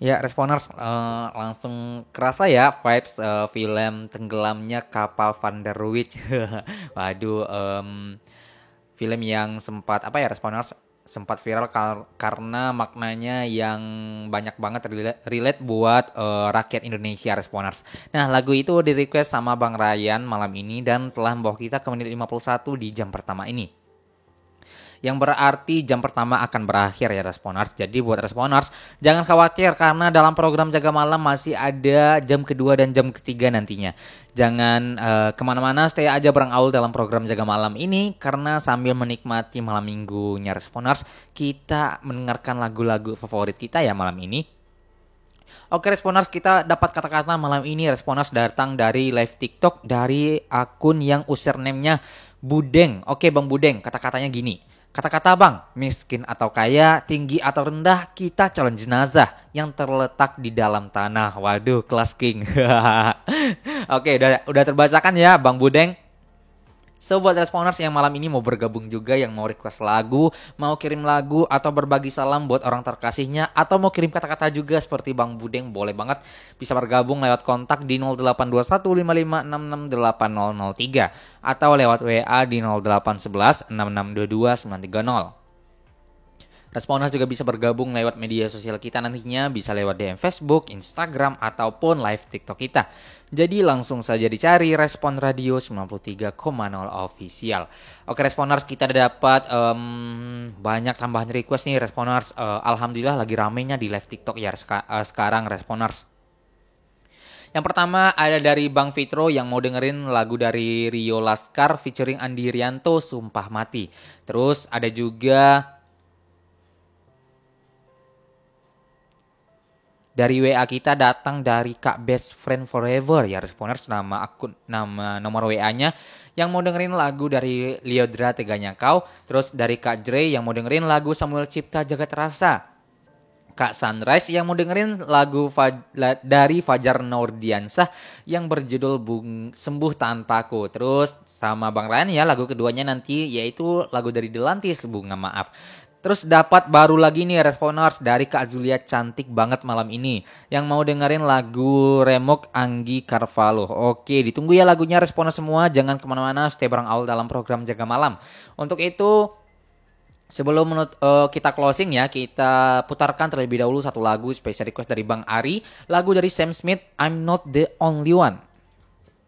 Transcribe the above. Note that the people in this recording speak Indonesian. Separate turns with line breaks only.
Ya, Responers, langsung kerasa ya vibes film tenggelamnya kapal Van der Witch. Waduh, film yang sempat apa ya, Responers sempat viral karena maknanya yang banyak banget relate buat rakyat Indonesia, Responers. Nah, lagu itu di request sama Bang Ryan malam ini dan telah membawa kita ke menit 51 di jam pertama ini, yang berarti jam pertama akan berakhir ya, Responers. Jadi buat Responers, jangan khawatir karena dalam program Jaga Malam masih ada jam kedua dan jam ketiga nantinya. Jangan kemana-mana, stay aja bareng Aul dalam program Jaga Malam ini karena sambil menikmati malam minggunya Responers, kita mendengarkan lagu-lagu favorit kita ya malam ini. Oke, Responers, kita dapat kata-kata malam ini. Responers datang dari live TikTok dari akun yang username-nya Budeng. Oke, Bang Budeng, kata-katanya gini. Kata-kata Bang, miskin atau kaya, tinggi atau rendah, kita calon jenazah yang terletak di dalam tanah. Waduh, kelas king. Oke, udah terbacakan ya Bang Budeng. So buat Responers yang malam ini mau bergabung juga, yang mau request lagu, mau kirim lagu atau berbagi salam buat orang terkasihnya, atau mau kirim kata-kata juga seperti Bang Budeng, boleh banget bisa bergabung lewat kontak di 082155668003 atau lewat WA di 08116622 930. Responers juga bisa bergabung lewat media sosial kita nantinya, bisa lewat DM Facebook, Instagram, ataupun live TikTok kita. Jadi langsung saja dicari Respon Radio 93,0 Official. Oke, Responers, kita udah dapat banyak tambahan request nih, Responers. Alhamdulillah lagi ramenya di live TikTok ya sekarang, Responers. Yang pertama ada dari Bang Fitro yang mau dengerin lagu dari Rio Laskar featuring Andi Rianto, Sumpah Mati. Terus ada juga dari WA kita datang dari Kak Best Friend Forever ya, Responers, nama nomor WA-nya, yang mau dengerin lagu dari Liodra Teganya Kau. Terus dari Kak Dre yang mau dengerin lagu Samuel Cipta Jagat Rasa. Kak Sunrise yang mau dengerin lagu dari Fajar Nurdiansah yang berjudul Sembuh Tanpaku. Terus sama Bang Ryan ya, lagu keduanya nanti yaitu lagu dari Delantis, Bunga Maaf. Terus dapat baru lagi nih, Responers, dari Kak Zulia, cantik banget malam ini, yang mau dengerin lagu Remok Anggi Carvalho. Oke, ditunggu ya lagunya, Responers semua. Jangan kemana-mana, stay bareng Aul dalam program Jaga Malam. Untuk itu, sebelum kita closing ya, kita putarkan terlebih dahulu satu lagu spesial request dari Bang Ari, lagu dari Sam Smith, I'm Not The Only One.